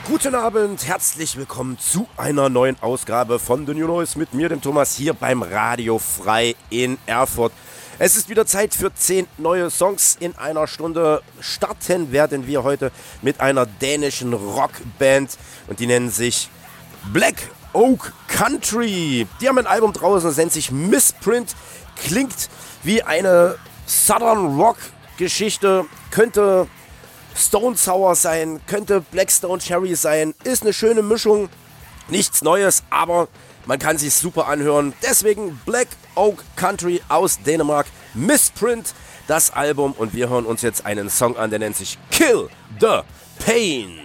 Guten Abend, herzlich willkommen zu einer neuen Ausgabe von The New Noise mit mir, dem Thomas, hier beim Radio Frei in Erfurt. Es ist wieder Zeit für 10 neue Songs in einer Stunde. Starten werden wir heute mit einer dänischen Rockband und die nennen sich Black Oak Country. Die haben ein Album draußen, das nennt sich Misprint, klingt wie eine Southern Rock Geschichte, könnte Stone Sour sein, könnte Blackstone Cherry sein, ist eine schöne Mischung, nichts Neues, aber man kann sich super anhören. Deswegen Black Oak Country aus Dänemark, Misprint, das Album, und wir hören uns jetzt einen Song an, der nennt sich Kill the Pain.